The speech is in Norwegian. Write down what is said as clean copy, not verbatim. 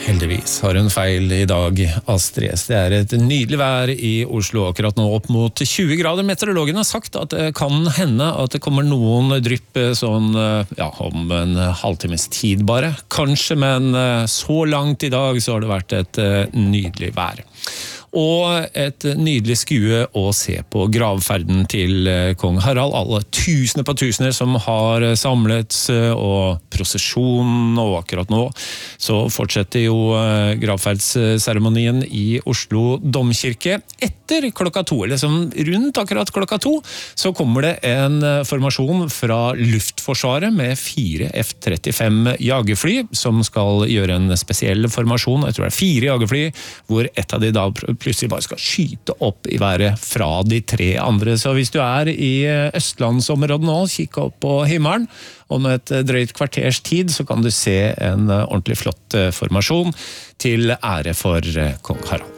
Heldigvis har hun feil I dag, Astrid S. Det et nydelig vær I Oslo akkurat nå, opp mot 20 grader. Meteorologen har sagt at det kan hende at det kommer noen drypp sånn, ja, om en halvtimes tid bare. Kanskje, men så langt I dag så har det vært et nydelig vær. Og et nydelig skue å se på gravferden til kong Harald. Alle tusener på tusener som har samlets og prosesjon, og akkurat nå så fortsetter jo gravferdsseremonien I Oslo Domkirke. Etter klokka 2, eller som rundt akkurat klokka 2, så kommer det en formasjon fra Luftforsvaret med 4 F-35 jagerfly, som skal gjøre en spesiell formasjon. Jeg tror det 4 jagerfly, hvor et av de da plutselig bare skal skyte opp I været fra de 3 andre. Så hvis du I Østlandsområdet nå, kikk opp på himmelen, om et drøyt kvarters tid, så kan du se en ordentlig flott formasjon til ære for kong Harald.